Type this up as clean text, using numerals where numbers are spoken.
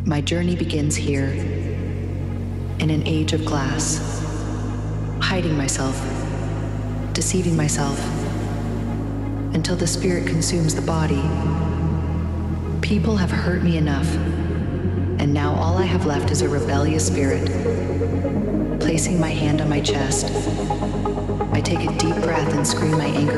My journey begins here, in an age of glass, hiding myself, deceiving myself, until the spirit consumes the body. People have hurt me enough, and now all I have left is a rebellious spirit. Placing my hand on my chest, I take a deep breath and scream my anger